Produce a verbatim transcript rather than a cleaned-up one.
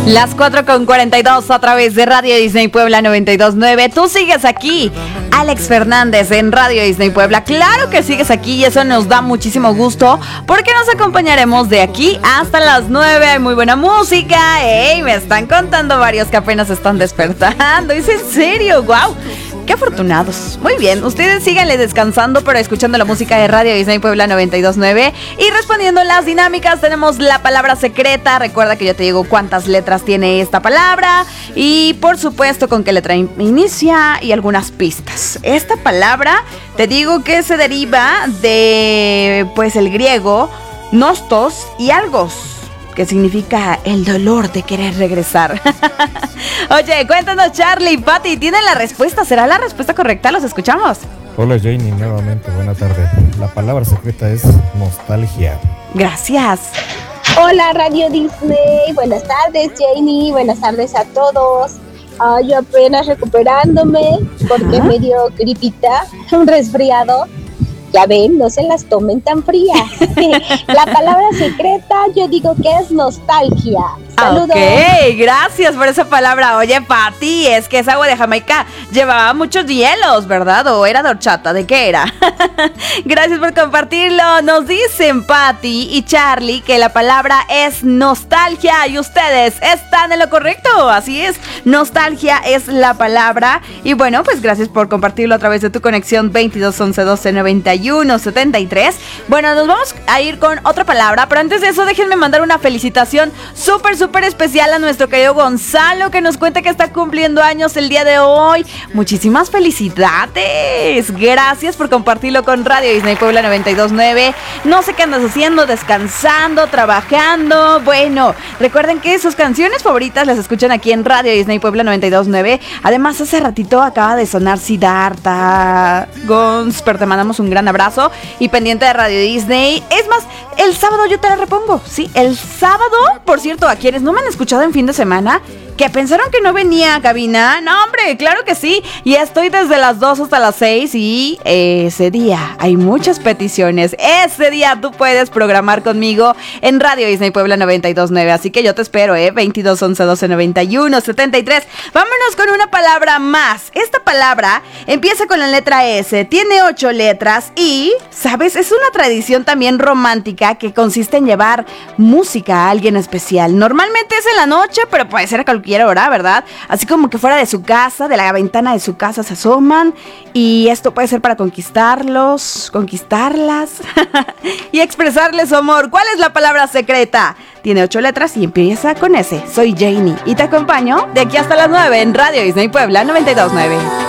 Las cuatro con cuarenta y dos a través de Radio Disney Puebla noventa y dos punto nueve. Tú sigues aquí, Alex Fernández en Radio Disney Puebla. Claro que sigues aquí y eso nos da muchísimo gusto porque nos acompañaremos de aquí hasta las nueve. Hay muy buena música. ¡Ey! Me están contando varios que apenas están despertando. ¿Es en serio? ¡Wow! ¡Qué afortunados! Muy bien, ustedes síganle descansando, pero escuchando la música de Radio Disney Puebla noventa y dos punto nueve. Y respondiendo las dinámicas, tenemos la palabra secreta. Recuerda que yo te digo cuántas letras tiene esta palabra. Y por supuesto, con qué letra inicia y algunas pistas. Esta palabra, te digo que se deriva de, pues, el griego nostos y algos, que significa el dolor de querer regresar. Oye, cuéntanos, Charlie, Pati, ¿tienen la respuesta? ¿Será la respuesta correcta? ¿Los escuchamos? Hola, Janie, nuevamente, buena tarde. La palabra secreta es nostalgia. Gracias. Hola, Radio Disney. Buenas tardes, Janie. Buenas tardes a todos. Uh, yo apenas recuperándome porque Ajá. me dio gripita, un resfriado. Ya ven, no se las tomen tan frías. La palabra secreta yo digo que es nostalgia. Saludos. Ok, gracias por esa palabra. Oye, Pati, es que esa agua de Jamaica llevaba muchos hielos, ¿verdad? ¿O era de horchata? ¿De qué era? Gracias por compartirlo. Nos dicen Pati y Charlie que la palabra es nostalgia y ustedes están en lo correcto. Así es, nostalgia es la palabra. Y bueno, pues gracias por compartirlo a través de tu conexión veintidós once doce noventa y uno setenta y tres. Bueno, nos vamos a ir con otra palabra, pero antes de eso déjenme mandar una felicitación súper, súper Súper especial a nuestro querido Gonzalo, que nos cuenta que está cumpliendo años el día de hoy. Muchísimas felicidades. Gracias por compartirlo con Radio Disney Puebla noventa y dos punto nueve. No sé qué andas haciendo, descansando, trabajando. Bueno, recuerden que sus canciones favoritas las escuchan aquí en Radio Disney Puebla noventa y dos punto nueve. Además, hace ratito acaba de sonar Siddhartha. Gonz, pero te mandamos un gran abrazo y pendiente de Radio Disney. Es más, el sábado yo te la repongo. Sí, el sábado, por cierto, a quienes no me han escuchado en fin de semana, que pensaron que no venía a cabina. No, hombre, claro que sí. Y estoy desde las dos hasta las seis y ese día hay muchas peticiones. Ese día tú puedes programar conmigo en Radio Disney Puebla noventa y dos punto nueve. Así que yo te espero, ¿eh? veintidós once doce noventa y uno setenta y tres. Vámonos con una palabra más. Esta palabra empieza con la letra S. Tiene ocho letras y, ¿sabes? Es una tradición también romántica que consiste en llevar música a alguien especial. Normalmente es en la noche, pero puede ser a cualquier hora, ¿verdad? Así como que fuera de su casa, de la ventana de su casa se asoman y esto puede ser para conquistarlos, conquistarlas y expresarles su amor. ¿Cuál es la palabra secreta? Tiene ocho letras y empieza con S. Soy Janie y te acompaño de aquí hasta las nueve en Radio Disney Puebla noventa y dos punto nueve.